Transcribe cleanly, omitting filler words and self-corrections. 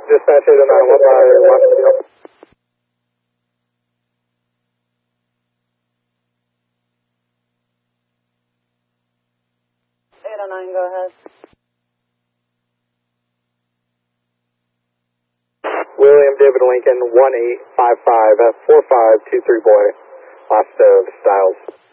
Dispatch 809, by Washington. 809, go ahead. William David Lincoln, 1855, 4523 boy, last of Styles.